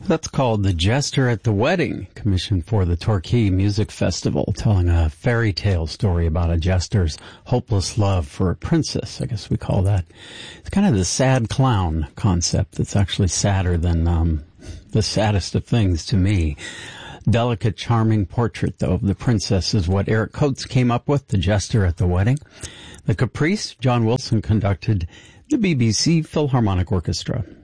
That's called The Jester at the Wedding, commissioned for the Torquay Music Festival, telling a fairy tale story about a jester's hopeless love for a princess, I guess we call that. It's kind of the sad clown concept that's actually sadder than the saddest of things to me. Delicate, charming portrait, though, of the princess is what Eric Coates came up with, The Jester at the Wedding. The Caprice, John Wilson conducted the BBC Philharmonic Orchestra.